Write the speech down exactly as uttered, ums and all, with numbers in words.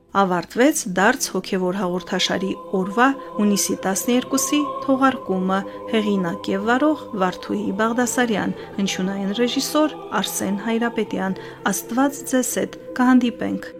Ավարտվեց դարձ հոգևոր հաղորդաշարի օրվա հունիսի տասներկուսի թողարկումը, հեղինակ եւ վարող Վարդուհի Բաղդասարյան, հնչյունային ռեժիսոր Արսեն Հայրապետյան։ Աստված ձեզ հետ, կհանդիպենք